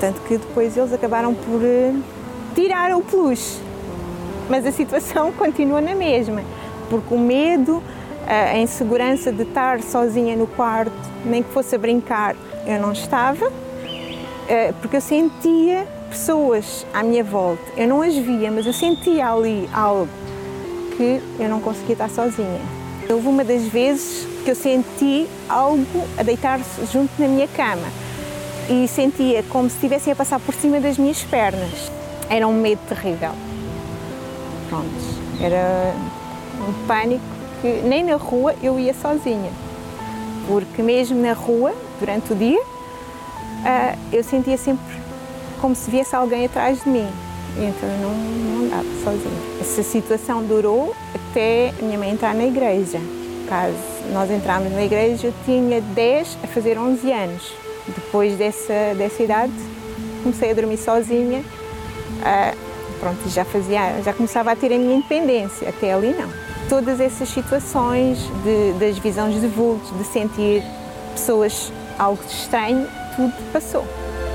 Tanto que depois eles acabaram por tirar o peluche. Mas a situação continua na mesma, porque o medo, a insegurança de estar sozinha no quarto, nem que fosse a brincar, eu não estava, porque eu sentia pessoas à minha volta. Eu não as via, mas eu sentia ali algo que eu não conseguia estar sozinha. Houve uma das vezes que eu senti algo a deitar-se junto na minha cama e sentia como se estivessem a passar por cima das minhas pernas. Era um medo terrível. Pronto, era um pânico que nem na rua eu ia sozinha, porque mesmo na rua, durante o dia, eu sentia sempre como se viesse alguém atrás de mim, então eu não andava sozinha. Essa situação durou até a minha mãe entrar na igreja. Caso nós entramos na igreja, eu tinha 10 a fazer 11 anos. Depois dessa idade, comecei a dormir sozinha. Pronto, já começava a ter a minha independência, até ali não. Todas essas situações das visões de vultos, de sentir pessoas algo estranho, tudo passou.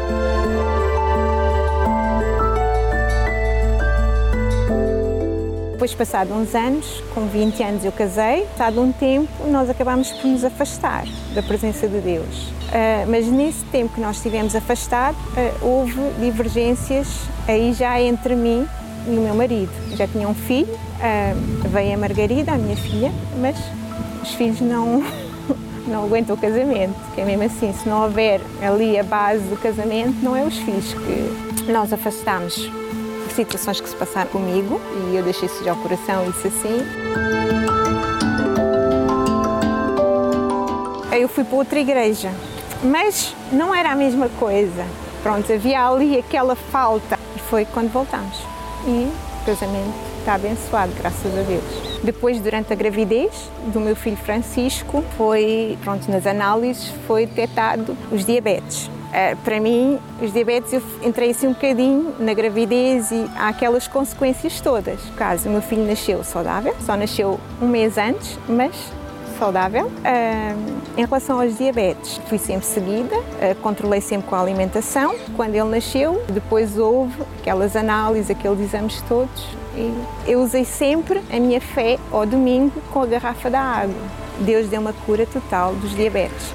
Depois, passado uns anos, com 20 anos eu casei, passado um tempo nós acabámos por nos afastar da presença de Deus. Mas nesse tempo que nós estivemos afastados, houve divergências aí já entre mim e o meu marido. Já tinha um filho, veio a Margarida, a minha filha, mas os filhos não aguentam o casamento, que é mesmo assim, se não houver ali a base do casamento, não é os filhos que nós afastámos. Situações que se passaram comigo e eu deixei sujar o coração, isso assim. Eu fui para outra igreja, mas não era a mesma coisa. Pronto, havia ali aquela falta e foi quando voltamos. E o casamento está abençoado, graças a Deus. Depois, durante a gravidez do meu filho Francisco, nas análises foi detectado os diabetes. Para mim, os diabetes, eu entrei assim um bocadinho na gravidez e há aquelas consequências todas. No caso, o meu filho nasceu saudável, só nasceu um mês antes, mas saudável. Em relação aos diabetes, fui sempre seguida, controlei sempre com a alimentação. Quando ele nasceu, depois houve aquelas análises, aqueles exames todos. E eu usei sempre a minha fé ao domingo com a garrafa da água. Deus deu uma cura total dos diabetes.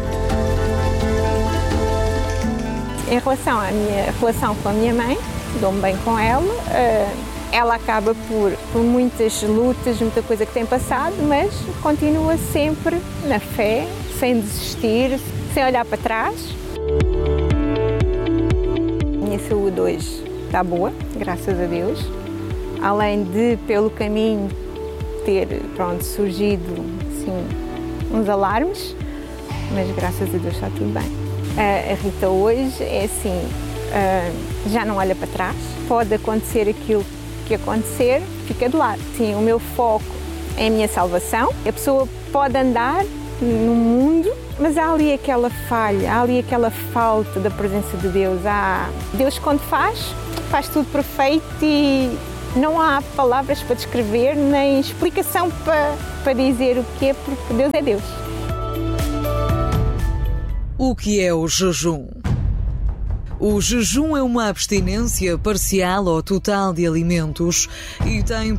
Em relação à minha relação com a minha mãe, dou-me bem com ela. Ela acaba por muitas lutas, muita coisa que tem passado, mas continua sempre na fé, sem desistir, sem olhar para trás. A minha saúde hoje está boa, graças a Deus. Além de, pelo caminho, ter surgido assim, uns alarmes, mas graças a Deus está tudo bem. A Rita hoje é assim, já não olha para trás, pode acontecer aquilo que acontecer, fica de lado. Sim, o meu foco é a minha salvação. A pessoa pode andar no mundo, mas há ali aquela falha, há ali aquela falta da presença de Deus. Deus, quando faz tudo perfeito e não há palavras para descrever, nem explicação para dizer o que é, porque Deus é Deus. O que é o jejum? O jejum é uma abstinência parcial ou total de alimentos e tem